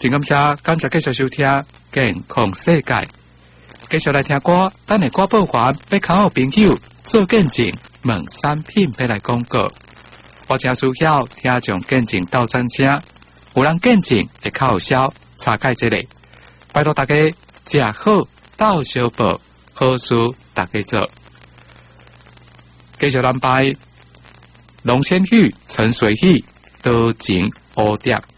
真感谢继续收听健康世界，继续来听歌。等下歌播完，要考好朋友做见证，问产品要来广告。我真需要听众见证到真声，有人见证会较有效，查解这类。拜托大家食好到小报，好事大家做。继续安排龙仙玉、陈水玉、多情蝴蝶。